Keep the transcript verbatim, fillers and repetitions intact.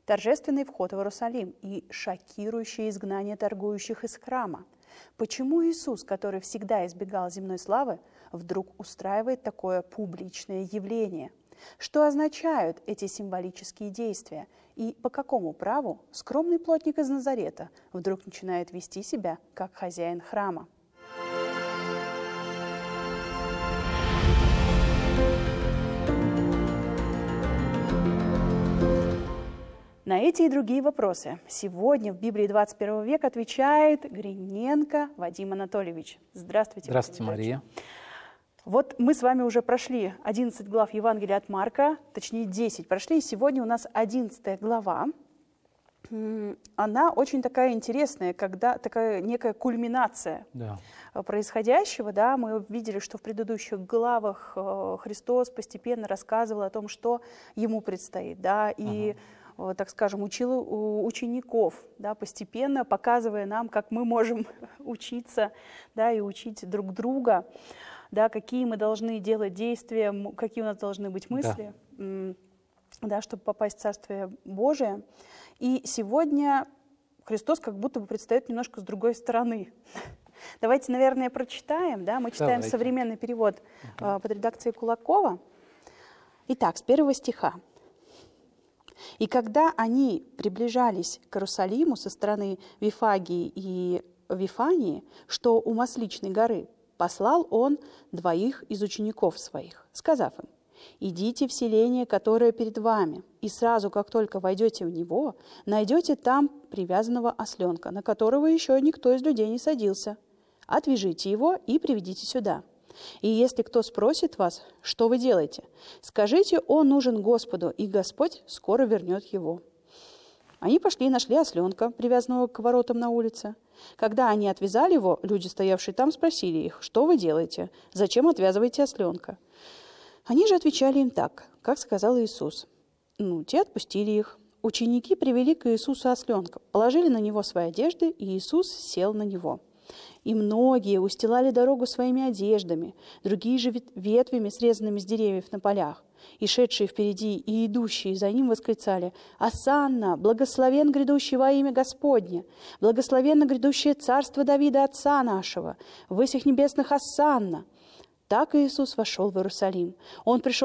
торжественный вход в Иерусалим и шокирующее изгнание торгующих из храма. Почему Иисус, который всегда избегал земной славы, вдруг устраивает такое публичное явление? Что означают эти символические действия? И по какому праву скромный плотник из Назарета вдруг начинает вести себя как хозяин храма? На эти и другие вопросы сегодня в Библии двадцать первого века отвечает Гриненко Вадим Анатольевич. Здравствуйте. Здравствуйте, Мария. Вот мы с вами уже прошли одиннадцать глав Евангелия от Марка, точнее десять прошли, и сегодня у нас одиннадцатая глава. Она очень такая интересная, когда такая некая кульминация да. происходящего. Да? Мы видели, что в предыдущих главах Христос постепенно рассказывал о том, что ему предстоит, да, и ага. так скажем, учил учеников, да, постепенно показывая нам, как мы можем учиться, да, и учить друг друга, да, какие мы должны делать действия, какие у нас должны быть мысли, да. Да, чтобы попасть в Царствие Божие. И сегодня Христос как будто бы предстает немножко с другой стороны. Давайте, наверное, прочитаем. Да? Мы читаем Давайте. современный перевод uh-huh. под редакцией Кулакова. Итак, с первого стиха. «И когда они приближались к Иерусалиму со стороны Вифагии и Вифании, что у Масличной горы, послал он двоих из учеников своих, сказав им: идите в селение, которое перед вами, и сразу, как только войдете в него, найдете там привязанного осленка, на которого еще никто из людей не садился. Отвяжите его и приведите сюда. И если кто спросит вас, что вы делаете, скажите: он нужен Господу, и Господь скоро вернет его». Они пошли и нашли осленка, привязанного к воротам на улице. Когда они отвязали его, люди, стоявшие там, спросили их: что вы делаете, зачем отвязываете осленка? Они же отвечали им так, как сказал Иисус. Ну, те отпустили их. Ученики привели к Иисусу осленка, положили на него свои одежды, и Иисус сел на него. И многие устилали дорогу своими одеждами, другие же ветвями, срезанными с деревьев на полях. И шедшие впереди, и идущие за ним восклицали: «Осанна! Благословен грядущий во имя Господне! Благословенно грядущее царство Давида, отца нашего! В высях небесных Осанна!» Так Иисус вошел в Иерусалим. Он пришел